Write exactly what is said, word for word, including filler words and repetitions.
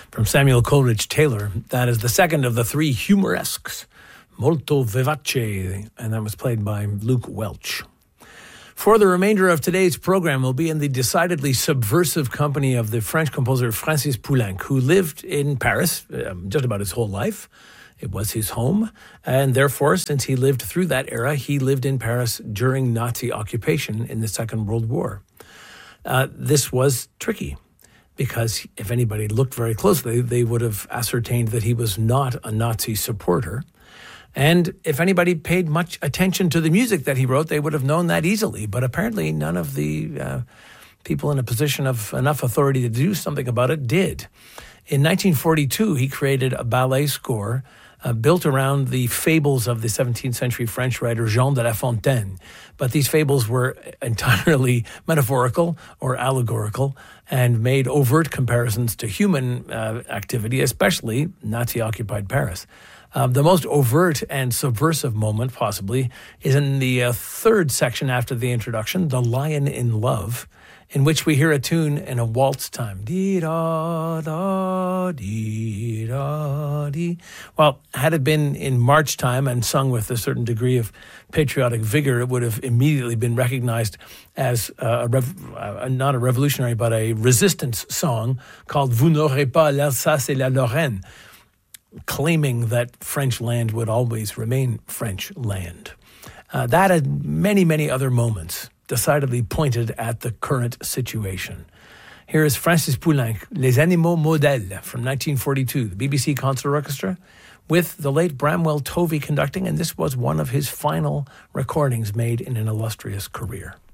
from Samuel Coleridge Taylor. That is the second of the three humoresques, Molto Vivace, and that was played by Luke Welch. For the remainder of today's program, we'll be in the decidedly subversive company of the French composer Francis Poulenc, who lived in Paris um, just about his whole life. It was his home, and therefore, since he lived through that era, he lived in Paris during Nazi occupation in the Second World War. Uh, this was tricky, because if anybody looked very closely, they would have ascertained that he was not a Nazi supporter. And if anybody paid much attention to the music that he wrote, they would have known that easily. But apparently none of the uh, people in a position of enough authority to do something about it did. In nineteen forty-two, he created a ballet score uh, built around the fables of the seventeenth century French writer Jean de La Fontaine. But these fables were entirely metaphorical or allegorical and made overt comparisons to human uh, activity, especially Nazi-occupied Paris. Uh, the most overt and subversive moment, possibly, is in the uh, third section after the introduction, The Lion in Love, in which we hear a tune in a waltz time. Dee-da-da, dee-da-dee. Well, had it been in march time and sung with a certain degree of patriotic vigor, it would have immediately been recognized as uh, a rev- uh, not a revolutionary, but a resistance song called Vous n'aurez pas l'Alsace et la Lorraine, claiming that French land would always remain French land. Uh, that and many, many other moments decidedly pointed at the current situation. Here is Francis Poulenc, Les Animaux Modèles from nineteen forty-two, the B B C Concert Orchestra, with the late Bramwell Tovey conducting, and this was one of his final recordings made in an illustrious career.